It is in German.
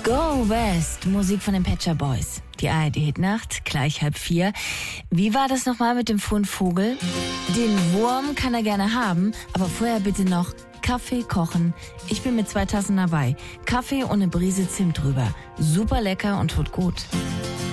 Go West, Musik von den Pet Shop Boys. Die ARD-Hitnacht, gleich 3:30. Wie war das nochmal mit dem Fuhren Vogel? Den Wurm kann er gerne haben, aber vorher bitte noch Kaffee kochen. Ich bin mit 2 Tassen dabei. Kaffee und eine Brise Zimt drüber. Super lecker und tut gut.